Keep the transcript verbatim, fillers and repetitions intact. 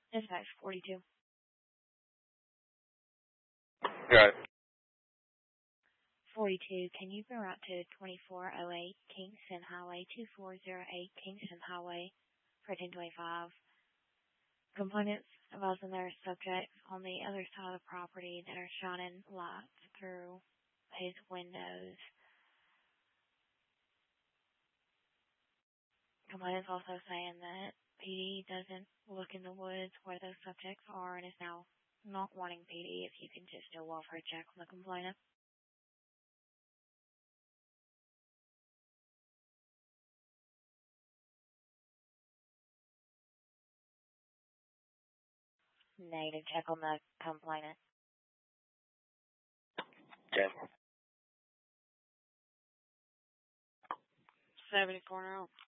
Dispatch forty-two. Got it. forty-two, can you go out to twenty-four oh eight Kingston Highway, two four zero eight Kingston Highway for ten twenty-five? Complainants advising their subjects on the other side of the property that are shining lights through his windows. Complainants also saying that P D doesn't look in the woods where those subjects are and is now not wanting P D if you can just do a welfare check on the complainant. Negative, check on the complainant. Okay. seventy-four now.